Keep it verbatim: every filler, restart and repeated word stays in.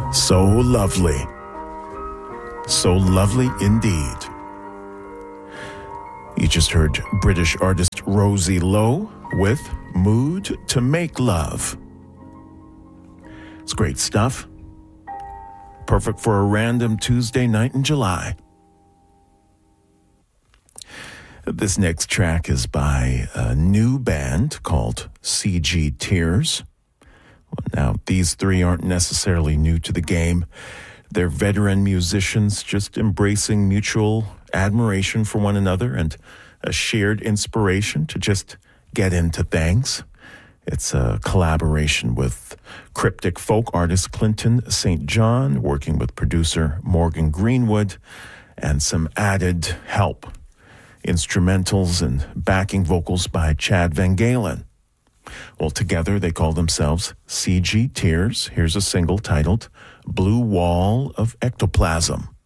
So lovely. So lovely indeed. You just heard British artist Rosie Lowe with Mood to Make Love. It's great stuff. Perfect for a random Tuesday night in July. This next track is by a new band called C G Tears. Now, these three aren't necessarily new to the game. They're veteran musicians just embracing mutual admiration for one another and a shared inspiration to just get into things. It's a collaboration with cryptic folk artist Clinton Saint John, working with producer Morgan Greenwood, and some added help, instrumentals and backing vocals by Chad Van Galen. Well, together they call themselves C G Tears. Here's a single titled Blue Wall of Ectoplasm.